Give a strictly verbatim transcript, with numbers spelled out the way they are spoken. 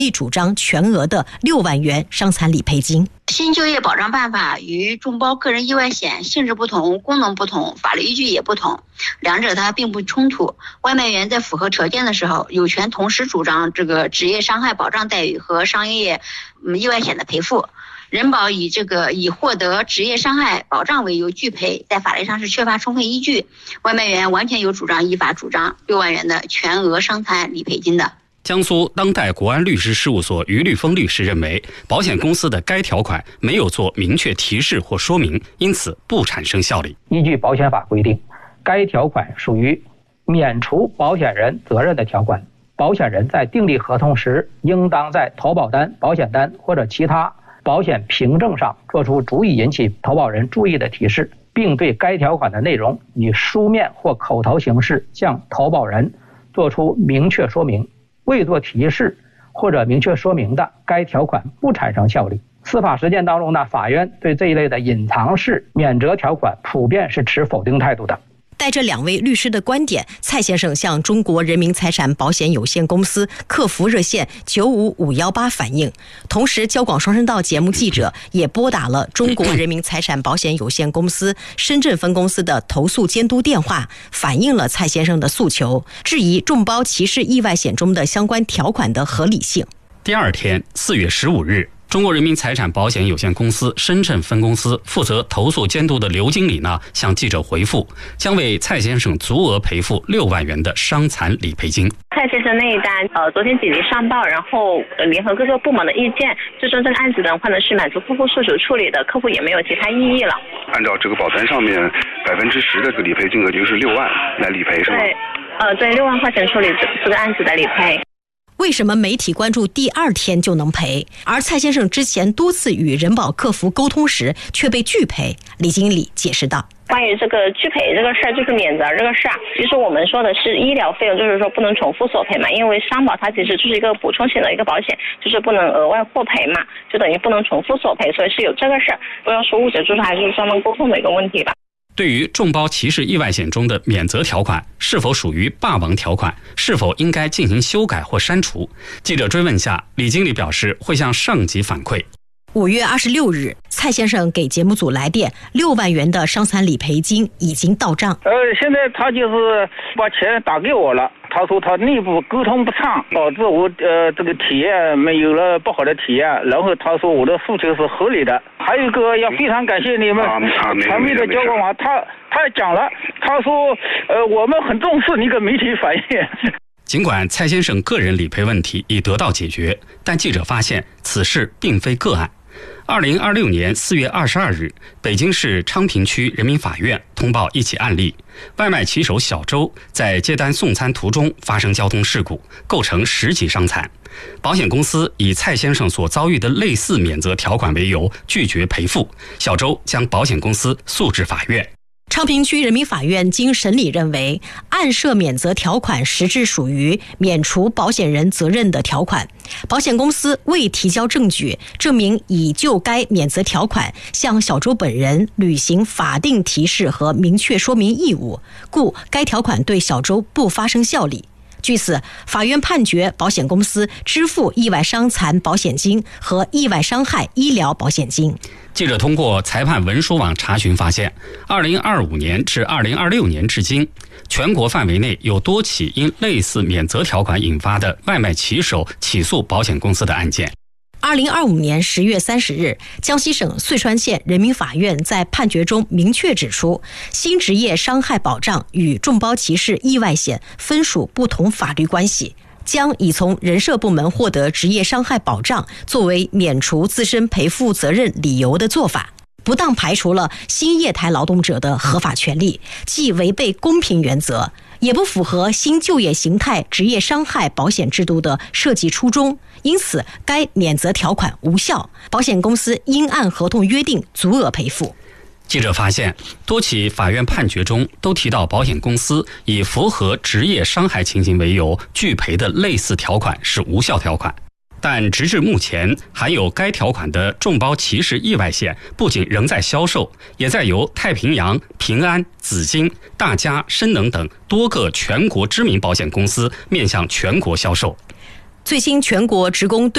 亦主张全额的六万元伤残理赔金。 新就业保障办法与众包个人意外险性质不同，功能不同，法律依据也不同，两者它并不冲突。外卖员在符合条件的时候，有权同时主张这个职业伤害保障待遇和商业嗯意外险的赔付。人保以这个以获得职业伤害保障为由拒赔，在法律上是缺乏充分依据。外卖员完全有主张依法主张六万元的全额伤残理赔金的。 江苏当代国安律师事务所于立峰律师认为，保险公司的该条款没有做明确提示或说明，因此不产生效力。 依据保险法规定，该条款属于免除保险人责任的条款，保险人在订立合同时，应当在投保单、保险单或者其他保险凭证上做出足以引起投保人注意的提示，并对该条款的内容以书面或口头形式向投保人做出明确说明。未做提示或者明确说明的，该条款不产生效力。司法实践当中呢，法院对这一类的隐藏式免责条款普遍是持否定态度的。 带着两位律师的观点，蔡先生向中国人民财产保险有限公司客服热线九五五一八反映，同时交广双声道节目记者也拨打了中国人民财产保险有限公司深圳分公司的投诉监督电话，反映了蔡先生的诉求，质疑众包骑士意外险中的相关条款的合理性。 第二天，四月十五日，中国人民财产保险有限公司深圳分公司负责投诉监督的刘经理呢，向记者回复，将为蔡先生足额赔付六万元的伤残理赔金。 蔡先生那一单，呃，昨天紧急上报，然后、呃、联合各个部门的意见，最终这个案子的话呢是满足客户诉求处理的，客户也没有其他异议了。 按照这个保单上面百分之十的这个理赔金额就是六万来理赔，是吗？ 对，呃，对，六万块钱处理这这个案子的理赔。 为什么媒体关注第二天就能赔，而蔡先生之前多次与人保客服沟通时却被拒赔？李经理解释道， 关于这个拒赔这个事儿，就是免责这个事儿，其实我们说的是医疗费用，就是说不能重复索赔嘛，因为商保它其实就是一个补充型的一个保险，就是不能额外获赔嘛，就等于不能重复索赔，所以是有这个事儿，不要说误解，就是还是双方沟通的一个问题吧。 对于众包骑士意外险中的免责条款是否属于霸王条款，是否应该进行修改或删除，记者追问下，李经理表示会向上级反馈。 五月二十六日，蔡先生给节目组来电，六万元的伤残理赔金已经到账。 呃，现在他就是把钱打给我了，他说他内部沟通不畅，导致我呃这个体验没有了不好的体验，然后他说我的诉求是合理的。还有一个要非常感谢你们传媒的交广网，他他讲了，他说呃我们很重视你跟媒体反映。 尽管蔡先生个人理赔问题已得到解决，但记者发现此事并非个案。二零二六年四月二十二日，北京市昌平区人民法院通报一起案例：外卖骑手小周在接单送餐途中发生交通事故，构成十级伤残。保险公司以蔡先生所遭遇的类似免责条款为由，拒绝赔付，小周将保险公司诉至法院。 昌平区人民法院经审理认为，案涉免责条款实质属于免除保险人责任的条款，保险公司未提交证据证明已就该免责条款向小周本人履行法定提示和明确说明义务，故该条款对小周不发生效力。据此，法院判决保险公司支付意外伤残保险金和意外伤害医疗保险金。 记者通过裁判文书网查询发现，二零二五年至二零二六年至今，全国范围内有多起因类似免责条款引发的外卖骑手起诉保险公司的案件。 二零二五年十月三十日，江西省遂川县人民法院在判决中明确指出，新职业伤害保障与众包骑士意外险分属不同法律关系，将已从人社部门获得职业伤害保障作为免除自身赔付责任理由的做法，不当排除了新业态劳动者的合法权利，既违背公平原则，也不符合新就业形态职业伤害保险制度的设计初衷，因此该免责条款无效，保险公司应按合同约定足额赔付。 记者发现，多起法院判决中都提到保险公司以符合职业伤害情形为由拒赔的类似条款是无效条款，但直至目前，含有该条款的众包骑士意外险不仅仍在销售，也在由太平洋、平安、紫金、大家、深能等多个全国知名保险公司面向全国销售。 最新全国职工